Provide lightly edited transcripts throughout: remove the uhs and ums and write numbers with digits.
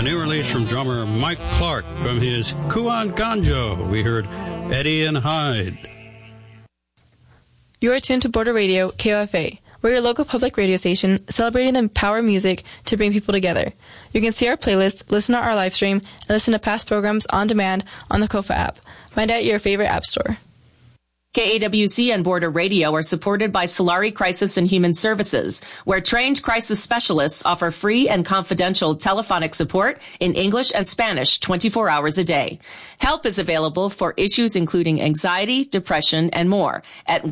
A new release from drummer Mike Clark from his Kuan Ganjo. We heard Eddie and Hyde. You are tuned to Border Radio, KOFA. We're your local public radio station celebrating the power of music to bring people together. You can see our playlist, listen to our live stream, and listen to past programs on demand on the KOFA app. Find it at your favorite app store. KAWC and Border Radio are supported by Solari Crisis and Human Services, where trained crisis specialists offer free and confidential telephonic support in English and Spanish 24 hours a day. Help is available for issues including anxiety, depression, and more at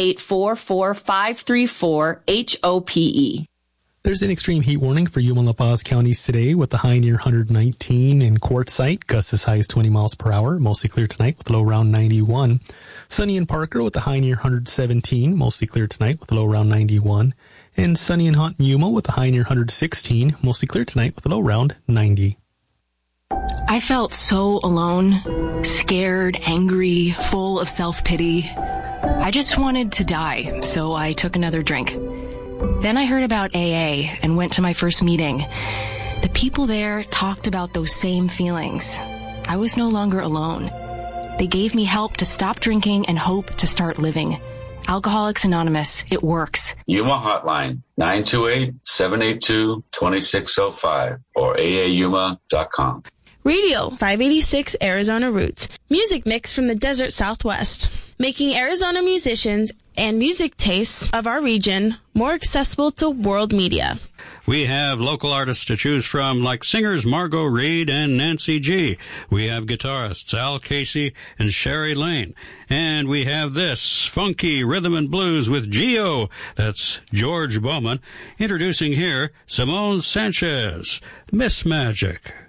1-844-534-HOPE. There's an extreme heat warning for Yuma and La Paz counties today with the high near 119 in Quartzsite, gusts as high as 20 miles per hour, mostly clear tonight with a low around 91. Sunny in Parker with the high near 117, mostly clear tonight with a low around 91. And sunny and hot in Yuma with the high near 116, mostly clear tonight with a low around 90. I felt so alone, scared, angry, full of self-pity. I just wanted to die, so I took another drink. Then I heard about AA and went to my first meeting. The people there talked about those same feelings. I was no longer alone. They gave me help to stop drinking and hope to start living. Alcoholics Anonymous, it works. Yuma Hotline, 928-782-2605 or aayuma.com. Radio 586 Arizona Roots. Music mix from the desert Southwest. Making Arizona musicians and music tastes of our region more accessible to world media. We have local artists to choose from, like singers Margot Reed and Nancy G. We have guitarists Al Casey and Sherry Lane. And we have this, funky rhythm and blues with Gio. That's George Bowman. Introducing here, Simone Sanchez, Miss Magic.